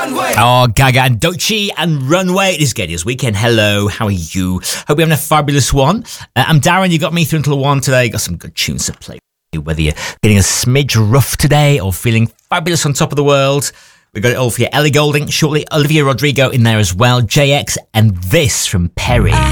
Oh, Gaga and Doechii and Runway. It is Geddy's Weekend. Hello, how are you? Hope you're having a fabulous one. I'm Darren, you got me through until 1 today. Got some good tunes to play. Whether you're feeling a smidge rough today or feeling fabulous on top of the world, we've got it all for you. Ellie Goulding, shortly Olivia Rodrigo in there as well, JX, and this from Perry.